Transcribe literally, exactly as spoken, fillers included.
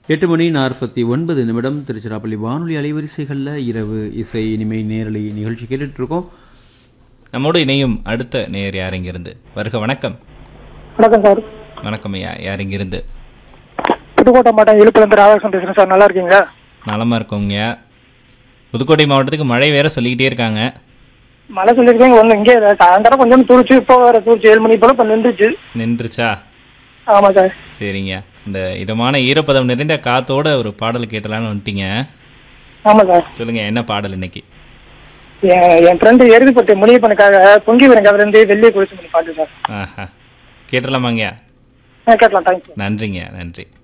எட்டு மணி நாற்பத்தி ஒன்பது நிமிடம் திருச்சிராப்பள்ளி வானொலி அலைவரிசைகளில் இரவு இசை இனிமை நேரலை நிகழ்ச்சி கேட்டுட்டு இருக்கோம். நம்மோடு இணையும் அடுத்த நேயர் யார் இங்கிருந்து? வருக வணக்கம். வணக்கம் சார். வணக்கம் ஐயா, யார் இங்கிருந்து? புதுக்கோட்டை மாவட்டம் இழுப்புலேருந்து ராதாகிருஷ்ணன் பேசுகிறேன் சார். நல்லா இருக்கீங்களா? நலமா இருக்கோங்க. புதுக்கோட்டை மாவட்டத்துக்கு மழை வேற சொல்லிக்கிட்டே இருக்காங்க. மழை சொல்லியிருக்கீங்க ஒன்று இங்கே சாயந்தரம் கொஞ்சம் தூரிச்சு, இப்போ வேற தூரிச்சு ஏழு மணி போல இப்போ நின்றுச்சு. நின்றுச்சா? ஆமாம் சார். சரிங்க. இந்த இதமான ஈரப்பதம் நிறைந்த காத்தோட ஒரு பாடல் கேட்டலான்னு வந்துட்டீங்க. ஆமாம் சார். சொல்லுங்க, என்ன பாடல் இன்னைக்கு? என் என் ஃப்ரெண்டு எருதுப்பட்டு முனியப்பனுக்காக பொங்கி வரும் கவர்ந்து வெள்ளியை குறிச்சு பண்ணி பாட்டு சார். ஆஹா, கேட்டலாமாங்க? கேட்கலாம். தேங்க்ஸ். நன்றிங்க, நன்றி.